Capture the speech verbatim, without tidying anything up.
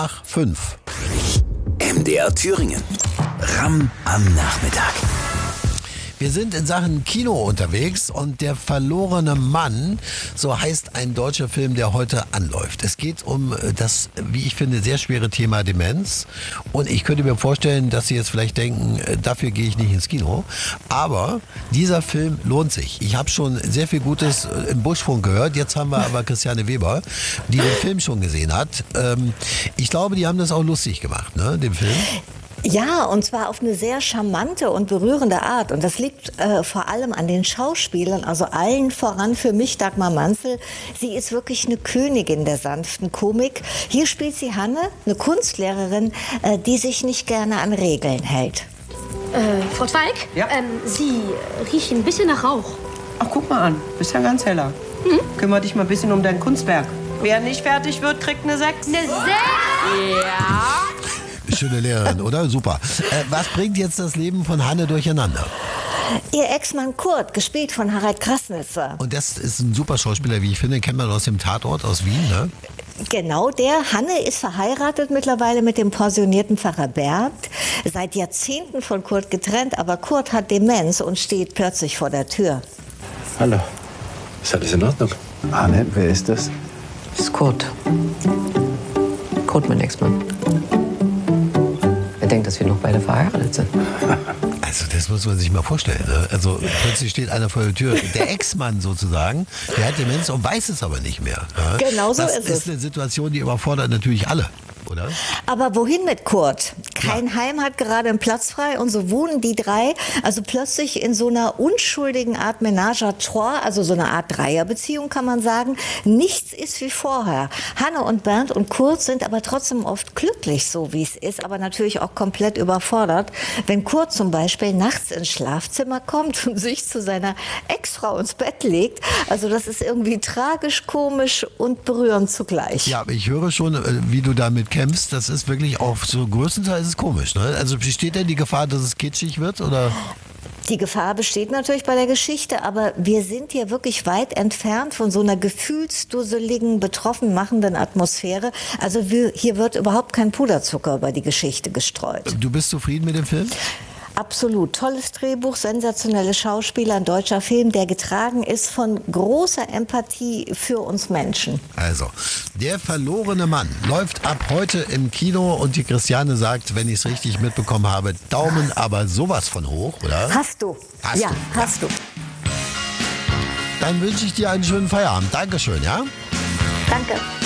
Nach fünf. M D R Thüringen. Ram am Nachmittag. Wir sind in Sachen Kino unterwegs und Der verlorene Mann, so heißt ein deutscher Film, der heute anläuft. Es geht um das, wie ich finde, sehr schwere Thema Demenz. Und ich könnte mir vorstellen, dass Sie jetzt vielleicht denken, dafür gehe ich nicht ins Kino. Aber dieser Film lohnt sich. Ich habe schon sehr viel Gutes im Buschfunk gehört. Jetzt haben wir aber Christiane Weber, die den Film schon gesehen hat. Ich glaube, die haben das auch lustig gemacht, ne, den Film. Ja, und zwar auf eine sehr charmante und berührende Art. Und das liegt äh, vor allem an den Schauspielern, also allen voran für mich Dagmar Manzel. Sie ist wirklich eine Königin der sanften Komik. Hier spielt sie Hanne, eine Kunstlehrerin, äh, die sich nicht gerne an Regeln hält. Äh, Frau Zweig, Ja? ähm, Sie riechen ein bisschen nach Rauch. Ach, guck mal an. Bist ja ganz heller. Mhm. Kümmer dich mal ein bisschen um dein Kunstwerk. Wer nicht fertig wird, kriegt eine sechs. Eine Sechs? Ja. Schöne Lehrerin, oder? Super. Äh, was bringt jetzt das Leben von Hanne durcheinander? Ihr Ex-Mann Kurt, gespielt von Harald Krasnitzer. Und das ist ein super Schauspieler, wie ich finde, kennt man aus dem Tatort aus Wien, ne? Genau, der Hanne ist verheiratet mittlerweile mit dem pensionierten Pfarrer Bert. Seit Jahrzehnten von Kurt getrennt, aber Kurt hat Demenz und steht plötzlich vor der Tür. Hallo. Ist alles in Ordnung? Hanne, wer ist das? Das ist Kurt. Kurt, mein Ex-Mann. Er denkt, dass wir noch beide verheiratet sind. Also das muss man sich mal vorstellen. Ne? Also plötzlich steht einer vor der Tür, der Ex-Mann sozusagen, der hat Demenz und weiß es aber nicht mehr. Ne? Genau so das ist ist es. eine Situation, die überfordert natürlich alle, oder? Aber wohin mit Kurt? Kein Ja. Heim hat gerade einen Platz frei und so wohnen die drei also plötzlich in so einer unschuldigen Art Ménage à trois, also so eine Art Dreierbeziehung kann man sagen. Nichts ist wie vorher. Hanne und Bernd und Kurt sind aber trotzdem oft glücklich, so wie es ist, aber natürlich auch komplett überfordert. Wenn Kurt zum Beispiel nachts ins Schlafzimmer kommt und sich zu seiner Ex-Frau ins Bett legt, also das ist irgendwie tragisch, komisch und berührend zugleich. Ja, aber ich höre schon, wie du damit kämpfst. Das ist wirklich auch so größtenteils ist komisch. Ne? Also besteht denn die Gefahr, dass es kitschig wird? Oder? Die Gefahr besteht natürlich bei der Geschichte, aber wir sind hier wirklich weit entfernt von so einer gefühlsdusseligen, betroffen machenden Atmosphäre. Also wir, hier wird überhaupt kein Puderzucker über die Geschichte gestreut. Du bist zufrieden mit dem Film? Absolut. Tolles Drehbuch, sensationelle Schauspieler, ein deutscher Film, der getragen ist von großer Empathie für uns Menschen. Also, Der verlorene Mann läuft ab heute im Kino und die Christiane sagt, wenn ich es richtig mitbekommen habe, Daumen aber sowas von hoch, oder? Hast du? Hast ja, du. hast du. Dann wünsche ich dir einen schönen Feierabend. Dankeschön, ja? Danke.